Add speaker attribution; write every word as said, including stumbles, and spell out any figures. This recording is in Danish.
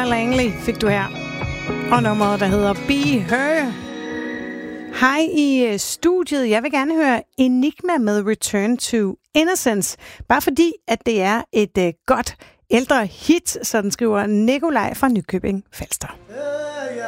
Speaker 1: Ella Langley fik du her. Og nummeret, der hedder Be Her. Hej i studiet. Jeg vil gerne høre Enigma med Return to Innocence. Bare fordi, at det er et uh, godt ældre hit, sådan skriver Nikolaj fra Nykøbing Falster.